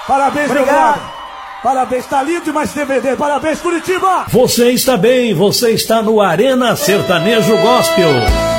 Parabéns, meu brother. Parabéns, tá lindo demais DVD. Parabéns, Curitiba. Você está bem, você está no Arena Sertanejo Gospel.